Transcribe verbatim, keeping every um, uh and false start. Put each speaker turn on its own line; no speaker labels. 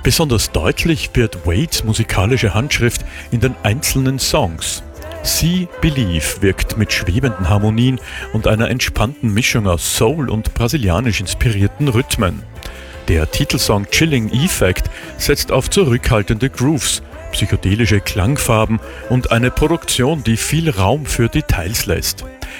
Besonders deutlich wird Wades musikalische Handschrift in den einzelnen Songs. See Believe wirkt mit schwebenden Harmonien und einer entspannten Mischung aus Soul und brasilianisch inspirierten Rhythmen. Der Titelsong Chilling Effect setzt auf zurückhaltende Grooves, psychedelische Klangfarben und eine Produktion, die viel Raum für Details lässt.